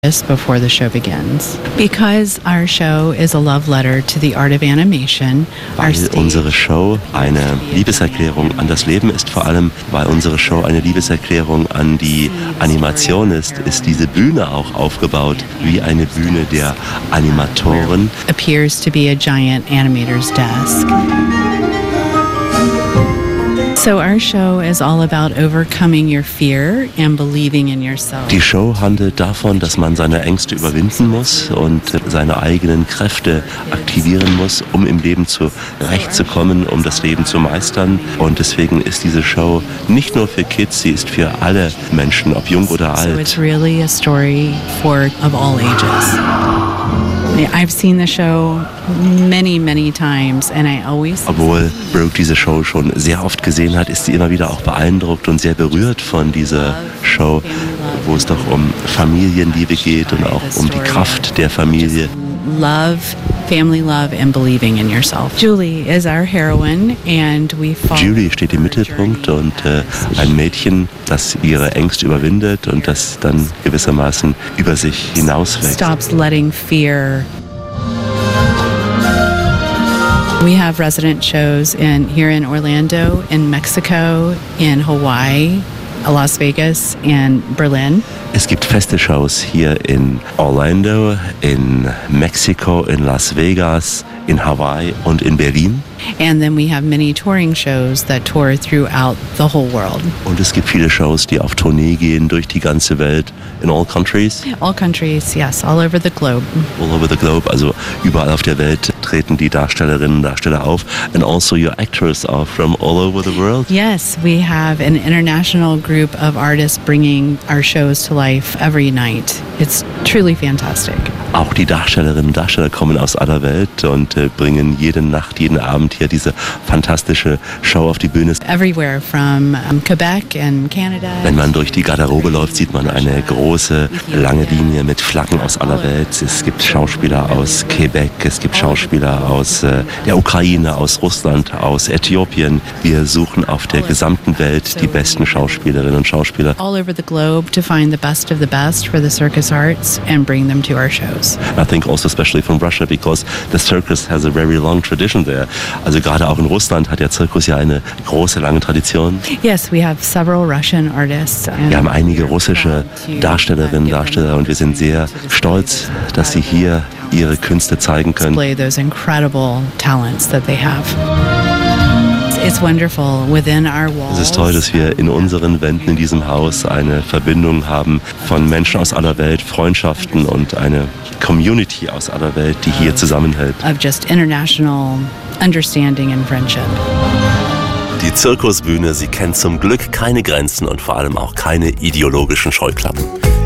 before the show begins. Because our show is a love letter to the art of animation. Weil unsere Show eine Liebeserklärung an das Leben ist, vor allem weil unsere Show eine Liebeserklärung an die Animation ist, ist diese Bühne auch aufgebaut wie eine Bühne der Animatoren. Appears to be a giant animator's desk. So our show is all about overcoming your fear and believing in yourself. Die Show handelt davon, dass man seine Ängste überwinden muss und seine eigenen Kräfte aktivieren muss, um im Leben zurechtzukommen, um das Leben zu meistern. Und deswegen ist diese Show nicht nur für Kids, sie ist für alle Menschen, ob jung oder alt. So it's really a story of all ages. I've seen the show many, many times and I always... Obwohl Brooke diese Show schon sehr oft gesehen hat, ist sie immer wieder auch beeindruckt und sehr berührt von dieser Show, wo es doch um Familienliebe geht und auch um die Kraft der Familie. Love, family love and believing in yourself. Julie is our heroine and we follow. Julie steht im Mittelpunkt und ein Mädchen, das ihre Ängste überwindet und das dann gewissermaßen über sich hinauswächst. Stops letting fear. We have resident shows here in Orlando, in Mexico, in Hawaii, Las Vegas and Berlin. Es gibt feste Shows hier in Orlando, in Mexiko, in Las Vegas, in Hawaii und in Berlin. And then we have many touring shows that tour throughout the whole world. Und es gibt viele Shows, die auf Tournee gehen durch die ganze Welt, in all countries. All countries, yes, all over the globe. All over the globe, also überall auf der Welt treten die Darstellerinnen und Darsteller auf. And also your actors are from all over the world. Yes, we have an international group of artists bringing our shows to life every night. It's truly fantastic. Auch die Darstellerinnen und Darsteller kommen aus aller Welt und bringen jede Nacht, jeden Abend hier diese fantastische Show auf die Bühne. Everywhere from Quebec and Canada. Wenn man durch die Garderobe läuft, sieht man eine große, lange Linie mit Flaggen aus aller Welt. Es gibt Schauspieler aus Quebec, es gibt Schauspieler aus der Ukraine, aus Russland, aus Äthiopien. Wir suchen auf der gesamten Welt die besten Schauspielerinnen und Schauspieler. All over the globe to find the best of the best for the circus arts and bring them to our shows. I think also especially from Russia because the circus has a very long tradition there. Also gerade auch in Russland hat der Zirkus ja eine große, lange Tradition. Yes, we have several Russian artists. Wir haben einige russische Darstellerinnen und Darsteller und wir sind sehr stolz, dass sie hier ihre Künste zeigen können. Display those incredible talents that they have. It's wonderful within our walls. Es ist toll, dass wir in unseren Wänden in diesem Haus eine Verbindung haben von Menschen aus aller Welt, Freundschaften und eine Community aus aller Welt, die hier zusammenhält. Of just international understanding and friendship. Die Zirkusbühne, sie kennt zum Glück keine Grenzen und vor allem auch keine ideologischen Scheuklappen.